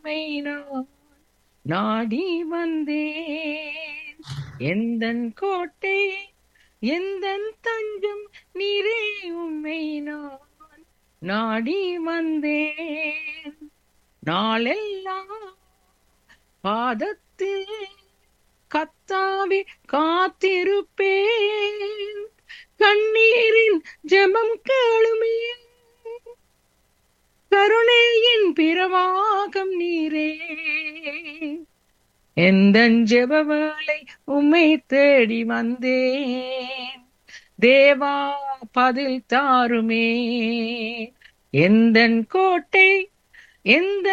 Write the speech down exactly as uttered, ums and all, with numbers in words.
உம்மை நான் நாடி வந்தேன். எந்தன் கோட்டை எந்தன் தஞ்சம் நீரே, உம்மை நான் நாடி வந்தேன். நாளெல்லாம் பாதத்தில் கத்தாவே காத்திருப்பேன். கண்ணீரின் ஜெபம் கேளுமே, கருணையின் பிரவாகம் நீரே. எந்தன் ஜெபவேளை உம்மை தேடி வந்தேன். தேவா பதில் தாருமே. எந்தன் கோட்டை எந்த